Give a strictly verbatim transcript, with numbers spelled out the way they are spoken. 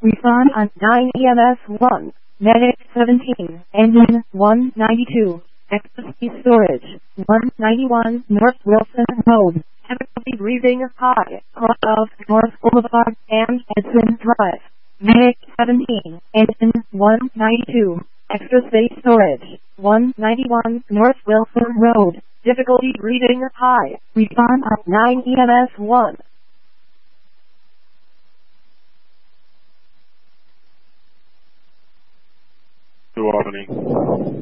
Respond on nine E M S one. Medic seventeen. Engine one ninety-two. Extra space storage. one ninety-one North Wilson Road. Difficulty breathing high. Cross of North Boulevard and Edson Drive. Medic seventeen. Engine one ninety-two. Extra space storage. one ninety-one North Wilson Road. Difficulty breathing high. Respond on nine E M S one. To Albany.